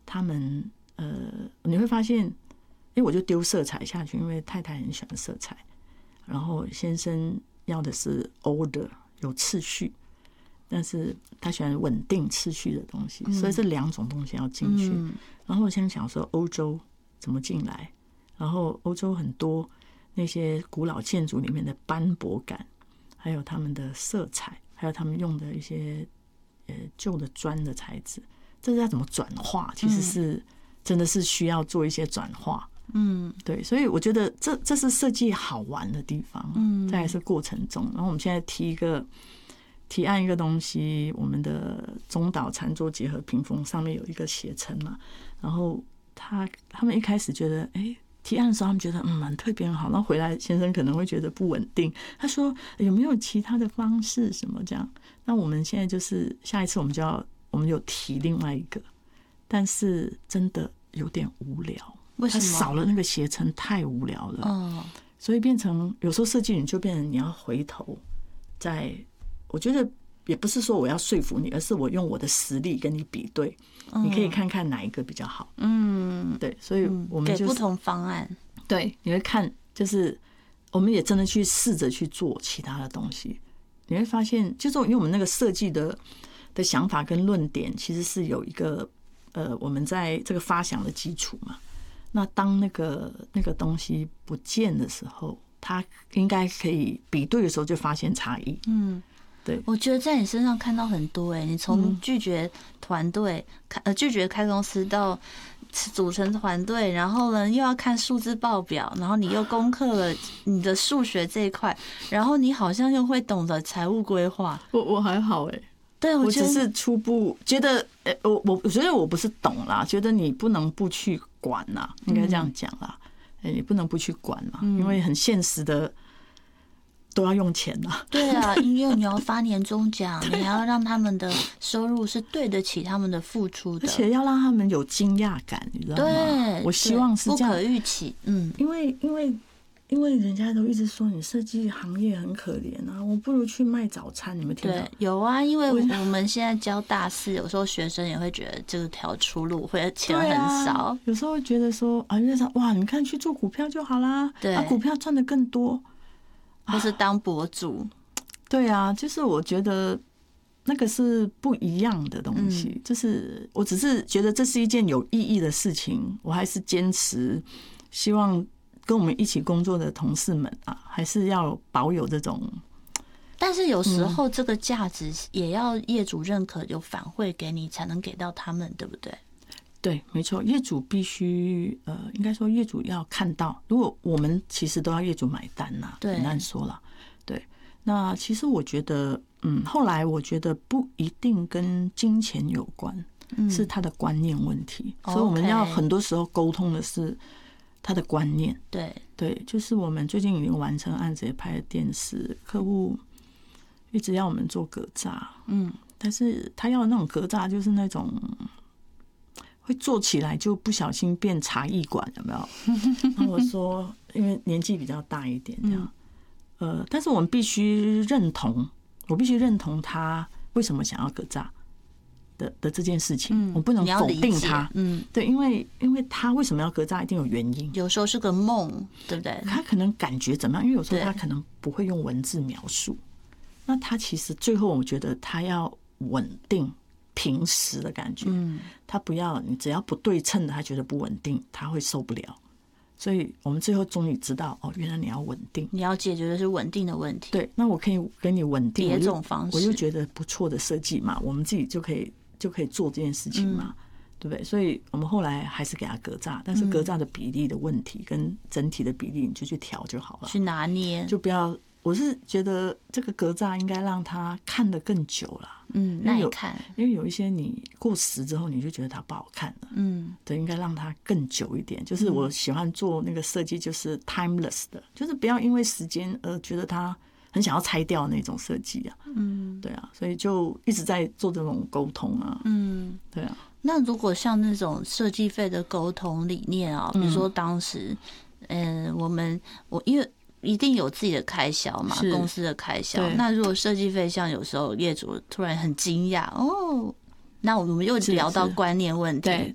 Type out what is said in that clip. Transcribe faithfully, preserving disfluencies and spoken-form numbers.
他们呃，你会发现，因为我就丢色彩下去，因为太太很喜欢色彩，然后先生要的是 order 有次序，但是他喜欢稳定次序的东西，所以这两种东西要进去。然后我先想说欧洲怎么进来，然后欧洲很多那些古老建筑里面的斑驳感，还有他们的色彩，还有他们用的一些呃旧的砖的材质，这是要怎么转化？其实是真的是需要做一些转化。嗯，对，所以我觉得这这是设计好玩的地方。嗯，再来是过程中，然后我们现在提一个。提案一个东西，我们的中岛餐桌结合屏风上面有一个写称嘛，然后他他们一开始觉得，哎、欸，提案的时候他们觉得嗯很特别很好，然后回来先生可能会觉得不稳定，他说有没有其他的方式什么这样？那我们现在就是下一次我们就要我们有提另外一个，但是真的有点无聊， 为什么？ 他少了那个写称太无聊了，哦，所以变成有时候设计你就变成你要回头再。我觉得也不是说我要说服你，而是我用我的实力跟你比对，嗯、你可以看看哪一个比较好。嗯，对，所以我们、就是、 给不同方案。 对，你会看，就是我们也真的去试着去做其他的东西，你会发现，就是因为我们那个设计的的想法跟论点，其实是有一个呃，我们在这个发想的基础嘛。那当那个那个东西不见的时候，它应该可以比对的时候就发现差异。嗯。对， 我觉得在你身上看到很多哎、欸，你从拒绝团队，呃，拒绝开公司到组成团队，然后呢又要看数字报表，然后你又攻克了你的数学这一块，然后你好像又会懂得财务规划。 我我还好哎、欸， 对我, 我只是初步觉得，哎、欸，我我我觉得我不是懂啦，觉得你不能不去管啦，应该这样讲啦，哎、欸，你不能不去管嘛，因为很现实的。都要用钱啊！ 对啊，因为你要发年终奖，你还要让他们的收入是对得起他们的付出的， 而且要让他们有惊讶感，你知道吗？ 对， 我希望是这样， 不可预期。嗯， 因为因为因为人家都一直说你设计行业很可怜啊，我不如去卖早餐。你们听到？ 对，有啊，因为我们现在教大四，有时候学生也会觉得这条出路会钱很少， 啊、有时候会觉得说啊，因为说哇，你看去做股票就好啦， 对， 啊，股票赚得更多。 或是当博主， 对啊，就是我觉得那个是不一样的东西。嗯、就是我只是觉得这是一件有意义的事情，我还是坚持希望跟我们一起工作的同事们啊，还是要保有这种。 但是有时候这个价值也要业主认可，有反馈给你，才能给到他们，对不对？ 对，没错，业主必须呃，应该说业主要看到，如果我们其实都要业主买单呐、啊，很难说了。对，那其实我觉得，嗯，后来我觉得不一定跟金钱有关，嗯、是他的观念问题，所以我们要很多时候沟通的是他的观念。 对对，就是我们最近已经完成案子，也拍了电视，客户一直要我们做格栅，嗯，但是他要的那种格栅就是那种。会做起来就不小心变茶艺馆，有没有？然后我说，因为年纪比较大一点，这样，呃，但是我们必须认同，我必须认同他为什么想要格栅的的这件事情，我不能否定他。嗯，对，因为因为他为什么要格栅，一定有原因。 有时候是个梦，对不对？ 他可能感觉怎么样？因为有时候他可能不会用文字描述。那他其实最后，我觉得他要稳定。平时的感觉，嗯，他不要你只要不对称的，他觉得不稳定，他会受不了。所以我们最后终于知道，哦，原来你要稳定， 你要解决的是稳定的问题。 对，那我可以给你稳定别种方式， 我就觉得不错的设计嘛，我们自己就可以就可以做这件事情嘛，嗯、对不对？所以我们后来还是给他格栅，但是格栅的比例的问题跟整体的比例，你就去调就好了， 去拿捏， 就不要。我是觉得这个格栅应该让他看得更久了， 嗯，耐看， 因为有一些你过时之后，你就觉得它不好看了，嗯，对，应该让它更久一点。就是我喜欢做那个设计，就是 timeless 的，就是不要因为时间而觉得它很想要拆掉那种设计啊，嗯，对啊，所以就一直在做这种沟通啊，嗯，对啊。 那如果像那种设计费的沟通理念啊，比如说当时，嗯、呃，我们我因为。一定有自己的开销嘛，公司的开销。那如果设计费，像有时候业主突然很惊讶哦，那我们又聊到观念问题。 对